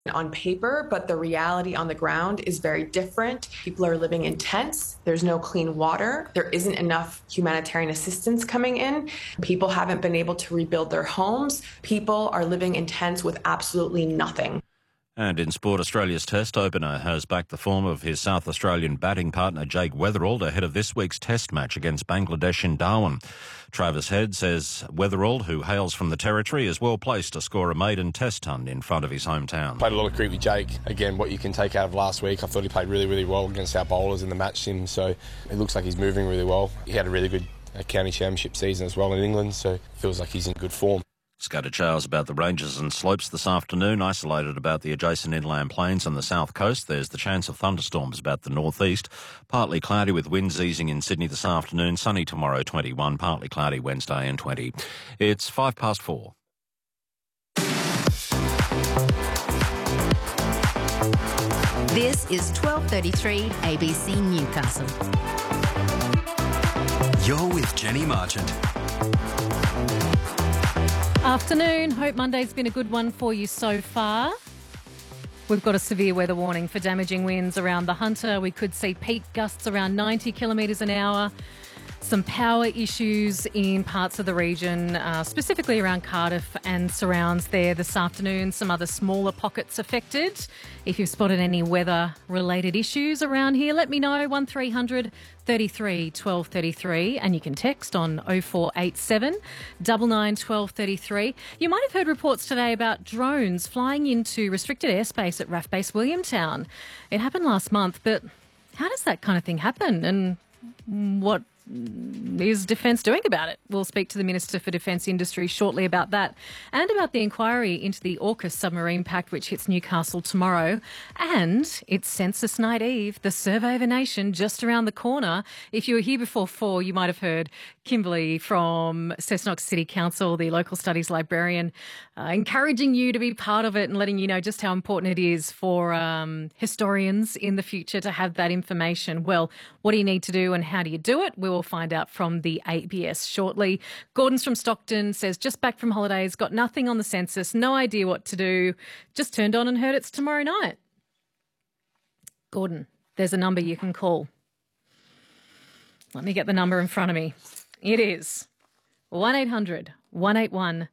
on paper, but the reality on the ground is very different. People are living in tents. There's no clean water. There isn't enough humanitarian assistance coming in. People haven't been able to rebuild their homes. People are living in tents with absolutely nothing. And in sport, Australia's Test opener has backed the form of his South Australian batting partner Jake Weatherald ahead of this week's Test match against Bangladesh in Darwin. Travis Head says Weatherald, who hails from the Territory, is well placed to score a maiden Test ton in front of his hometown. Played a lot of cricket with Jake. Again, what you can take out of last week, I thought he played really, really well against our bowlers in the match sim, so it looks like he's moving really well. He had a really good county championship season as well in England, so it feels like he's in good form. Scattered showers about the ranges and slopes this afternoon, isolated about the adjacent inland plains on the south coast. There's the chance of thunderstorms about the northeast. Partly cloudy with winds easing in Sydney this afternoon. Sunny tomorrow, 21. Partly cloudy Wednesday and 20. It's 4:05. This is 12:33 ABC Newcastle. You're with Jenny Marchant. Afternoon. Hope Monday's been a good one for you so far. We've got a severe weather warning for damaging winds around the Hunter. We could see peak gusts around 90 kilometres an hour. Some power issues in parts of the region, specifically around Cardiff and surrounds there this afternoon. Some other smaller pockets affected. If you've spotted any weather-related issues around here, let me know. 1300 33 1233, and you can text on 0487 99 1233. You might have heard reports today about drones flying into restricted airspace at RAF Base Williamtown. It happened last month, but how does that kind of thing happen, and what is Defence doing about it? We'll speak to the Minister for Defence Industry shortly about that, and about the inquiry into the AUKUS submarine pact, which hits Newcastle tomorrow. And it's Census Night Eve, the Survey of a Nation, just around the corner. If you were here before 4, you might have heard Kimberly from Cessnock City Council, the local studies librarian, encouraging you to be part of it and letting you know just how important it is for historians in the future to have that information. Well, what do you need to do and how do you do it? We will find out from the ABS shortly. Gordon's from Stockton says, just back from holidays, got nothing on the census, no idea what to do, just turned on and heard it's tomorrow night. Gordon, there's a number you can call. Let me get the number in front of me. It is 1800 181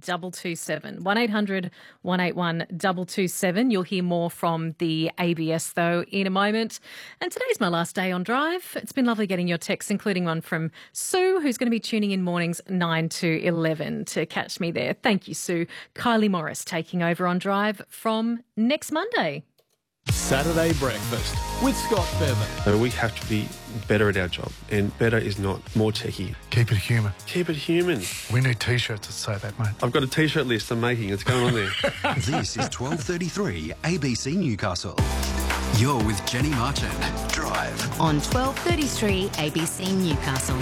227. 1800 181 227. You'll hear more from the ABS, though, in a moment. And today's my last day on Drive. It's been lovely getting your texts, including one from Sue, who's going to be tuning in mornings 9 to 11 to catch me there. Thank you, Sue. Kylie Morris taking over on Drive from next Monday. Saturday Breakfast with Scott Bevan. We have to be better at our job, and better is not more techie. Keep it human. Keep it human. We need T-shirts that say that, mate. I've got a T-shirt list I'm making. It's going on there. This is 12:33 ABC Newcastle. You're with Jenny Marchant. Drive on 12:33 ABC Newcastle.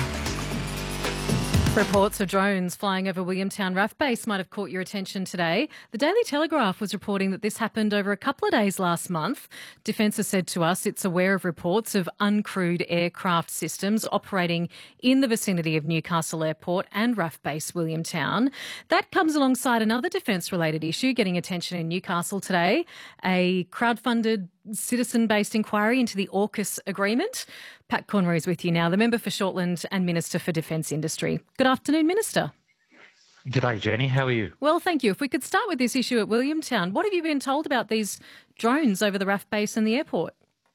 Reports of drones flying over Williamtown RAF Base might have caught your attention today. The Daily Telegraph was reporting that this happened over a couple of days last month. Defence has said to us it's aware of reports of uncrewed aircraft systems operating in the vicinity of Newcastle Airport and RAF Base Williamtown. That comes alongside another defence-related issue getting attention in Newcastle today, a crowd-funded citizen-based inquiry into the AUKUS agreement. Pat Conroy is with you now, the member for Shortland and Minister for Defence Industry. Good afternoon, Minister. G'day, Jenny. How are you? Well, thank you. If we could start with this issue at Williamtown, what have you been told about these drones over the RAF base and the airport?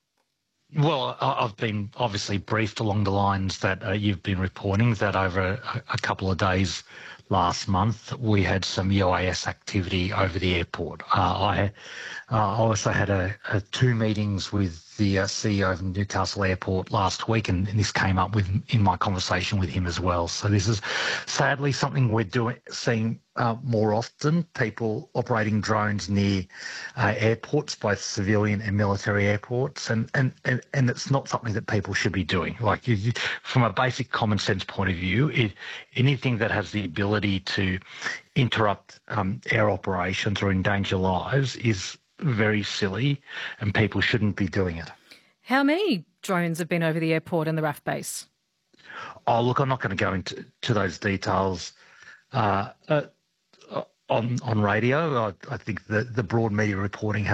Well, I've been obviously briefed along the lines that you've been reporting, that over a couple of days last month we had some UAS activity over the airport. I also had two meetings with the CEO of Newcastle Airport last week, and this came up in my conversation with him as well. So this is sadly something we're seeing more often, people operating drones near airports, both civilian and military airports, and it's not something that people should be doing. Like, from a basic common sense point of view, anything that has the ability to interrupt air operations or endanger lives is very silly, and people shouldn't be doing it. How many drones have been over the airport and the RAF base? Oh, look, I'm not going to go into those details. on radio. I think the broad media reporting